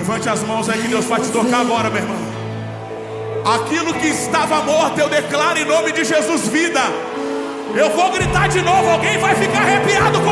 Levante as mãos aí que Deus vai te tocar agora, meu irmão. Aquilo que estava morto, eu declaro em nome de Jesus vida. Eu vou gritar de novo, alguém vai ficar arrepiado